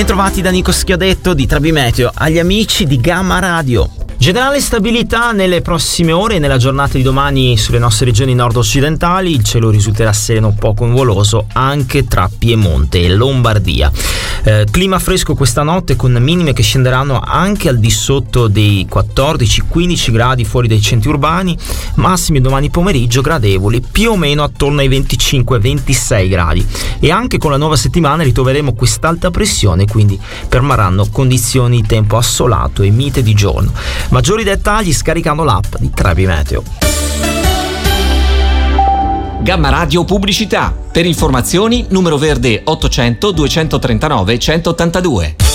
Bentrovati da Nico Schiodetto di Trabi Meteo, agli amici di Gamma Radio. Generale stabilità nelle prossime ore e nella giornata di domani sulle nostre regioni nord-occidentali. Il cielo risulterà sereno poco nuvoloso anche tra Piemonte e Lombardia. Clima fresco questa notte con minime che scenderanno anche al di sotto dei 14-15 gradi fuori dai centri urbani, massimi domani pomeriggio gradevoli più o meno attorno ai 25-26 gradi. E anche con la nuova settimana ritroveremo quest'alta pressione, quindi permarranno condizioni di tempo assolato e mite di giorno. Maggiori dettagli scaricando l'app di Trabi Meteo. Gamma Radio Pubblicità. Per informazioni numero verde 800 239 182.